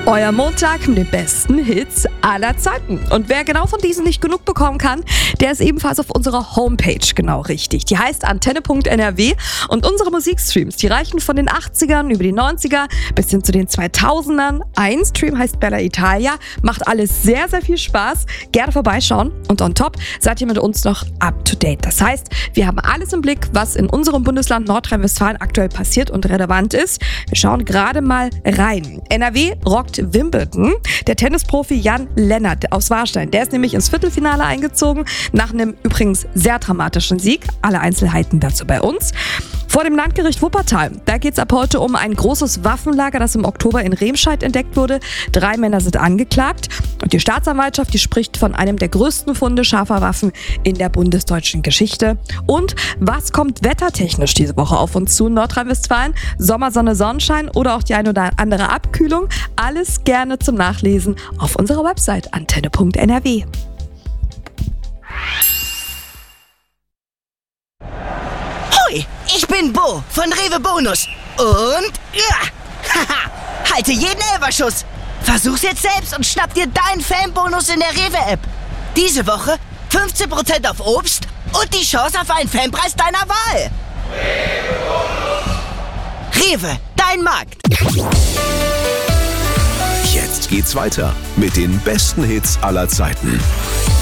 Euer Montag mit den besten Hits aller Zeiten. Und wer genau von diesen nicht genug bekommen kann, der ist ebenfalls auf unserer Homepage genau richtig. Die heißt antenne.nrw und unsere Musikstreams, die reichen von den 80ern über die 90er bis hin zu den 2000ern. Ein Stream heißt Bella Italia, macht alles sehr, sehr viel Spaß. Gerne vorbeischauen und on top seid ihr mit uns noch up to date. Das heißt, wir haben alles im Blick, was in unserem Bundesland Nordrhein-Westfalen aktuell passiert und relevant ist. Wir schauen gerade mal rein. NRW rockt Wimbledon. Der Tennisprofi Jan Lennart aus Warstein, der ist nämlich ins Viertelfinale eingezogen, nach einem übrigens sehr dramatischen Sieg. Alle Einzelheiten dazu bei uns. Vor dem Landgericht Wuppertal, da geht es ab heute um ein großes Waffenlager, das im Oktober in Remscheid entdeckt wurde. 3 Männer sind angeklagt und die Staatsanwaltschaft, die spricht von einem der größten Funde scharfer Waffen in der bundesdeutschen Geschichte. Und was kommt wettertechnisch diese Woche auf uns zu in Nordrhein-Westfalen? Sommer, Sonne, Sonnenschein oder auch die ein oder andere Abkühlung? Alles gerne zum Nachlesen auf unserer Website antenne.nrw. Hoi, ich bin Bo von Rewe Bonus und haha, halte jeden Elferschuss. Versuch's jetzt selbst und schnapp dir deinen Fanbonus in der Rewe-App. Diese Woche 15% auf Obst und die Chance auf einen Fanpreis deiner Wahl. Rewe, dein Markt. Jetzt geht's weiter mit den besten Hits aller Zeiten.